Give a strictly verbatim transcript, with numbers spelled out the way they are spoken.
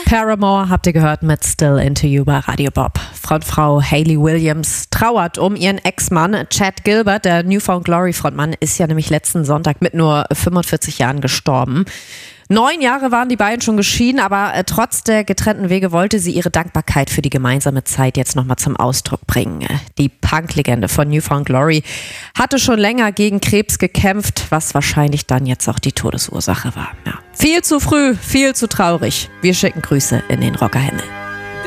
Paramore habt ihr gehört mit Still Into You bei Radio Bob. Frontfrau Hayley Williams trauert um ihren Ex-Mann Chad Gilbert. Der New Found Glory Frontmann ist ja nämlich letzten Sonntag mit nur fünfundvierzig Jahren gestorben. Neun Jahre waren die beiden schon geschieden, aber äh, trotz der getrennten Wege wollte sie ihre Dankbarkeit für die gemeinsame Zeit jetzt nochmal zum Ausdruck bringen. Die Punk-Legende von New Found Glory hatte schon länger gegen Krebs gekämpft, was wahrscheinlich dann jetzt auch die Todesursache war. Ja. Viel zu früh, viel zu traurig. Wir schicken Grüße in den Rockerhimmel.